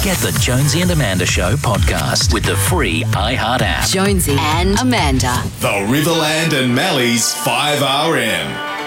Get the Jonesy and Amanda Show podcast with the free iHeart app. Jonesy and Amanda. The Riverland and Mally's 5RM.